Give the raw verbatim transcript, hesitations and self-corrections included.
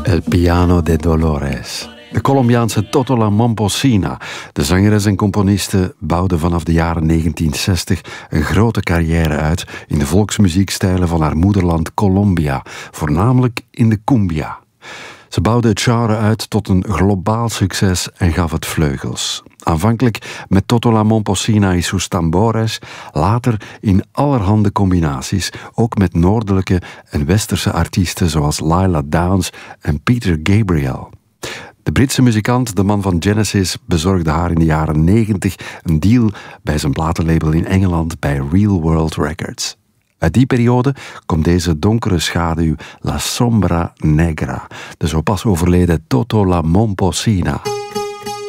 El Piano de Dolores. De Colombiaanse Toto La Momposina, de zangeres en componiste, bouwde vanaf de jaren negentien zestig een grote carrière uit in de volksmuziekstijlen van haar moederland Colombia, voornamelijk in de cumbia. Ze bouwde het genre uit tot een globaal succes en gaf het vleugels. Aanvankelijk met Toto La Momposina y sus tambores, later in allerhande combinaties, ook met noordelijke en westerse artiesten zoals Lila Downs en Peter Gabriel. De Britse muzikant, de man van Genesis, bezorgde haar in de jaren negentig een deal bij zijn platenlabel in Engeland bij Real World Records. Uit die periode komt deze donkere schaduw La Sombra Negra, de zo pas overleden Toto La Momposina.